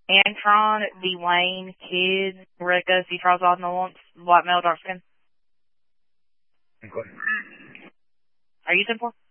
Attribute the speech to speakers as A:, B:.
A: Antron, Dwayne, Kid, Ricka, C. Charles Osnold, white male, dark skin.
B: Okay.
A: Are you 10-4?